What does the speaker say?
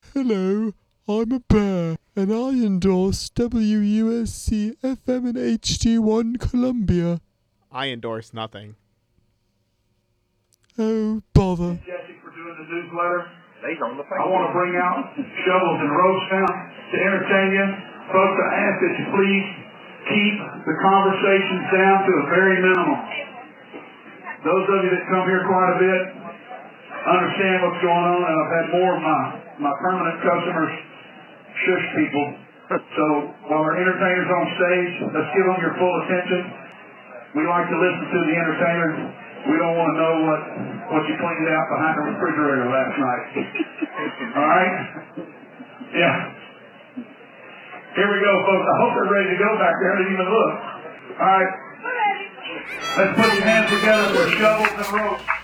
Hello, I'm a bear, and I endorse WUSC FM and HD1 Columbia. I endorse nothing. Oh, bother. Jesse for doing the newsletter. I want to bring out Shovels and Roast now to entertain you. Folks, I ask that you please keep the conversations down to a very minimum. Those of you that come here quite a bit understand what's going on, and I've had more of my permanent customers shush people. So while our entertainers on stage, let's give them your full attention. We like to listen to the entertainers. We don't want to know what you cleaned out behind the refrigerator last night. All right? Yeah. Here we go, folks. I hope they're ready to go back there. I didn't even look. All right. Let's put your hands together for Shovels and Roast.